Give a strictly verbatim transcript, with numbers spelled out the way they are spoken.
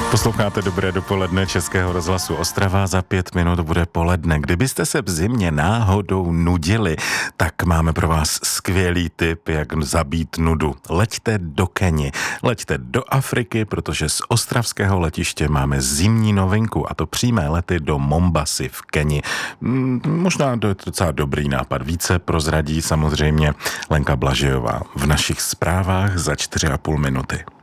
Posloucháte Dobré dopoledne Českého rozhlasu Ostrava, za pět minut bude poledne. Kdybyste se v zimě náhodou nudili, tak máme pro vás skvělý tip, jak zabít nudu. Leďte do Keni, leďte do Afriky, protože z ostravského letiště máme zimní novinku, a to přímé lety do Mombasy v Keni. Možná to je docela dobrý nápad. Více prozradí samozřejmě Lenka Blažejová v našich zprávách za čtyři a půl minuty.